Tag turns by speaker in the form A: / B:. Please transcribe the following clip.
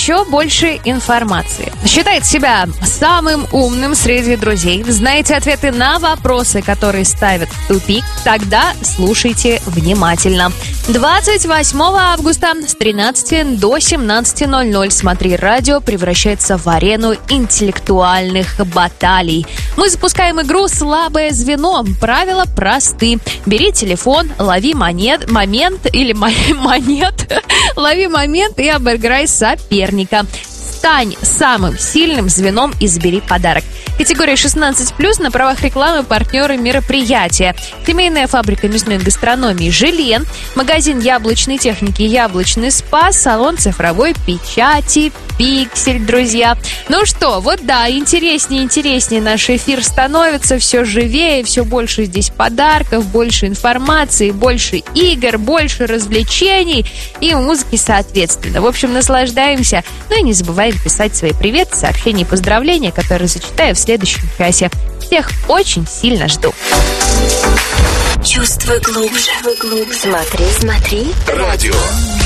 A: еще больше информации. Считает себя самым умным среди друзей. Знаете ответы на вопросы, которые ставят в тупик? Тогда слушайте внимательно. 28 августа с 13 до 17:00 «Смотри радио» превращается в арену интеллектуальных баталий. Мы запускаем игру «Слабое звено». Правила просты. Бери телефон, лови монет, лови момент и обыграй соперника. Стань самым сильным звеном и забери подарок. Категория 16+, на правах рекламы партнеры мероприятия. Семейная фабрика мясной гастрономии «Жилен», магазин яблочной техники «Яблочный спа», салон цифровой печати «Пиксель», друзья. Ну что, вот да, интереснее наш эфир становится, все живее, все больше здесь подарков, больше информации, больше игр, больше развлечений и музыки соответственно. В общем, наслаждаемся. Ну и не забываем писать свои приветы, сообщения и поздравления, которые зачитаю в следующем часе. Всех очень сильно жду.
B: Чувствуй глубже. Смотри. Радио.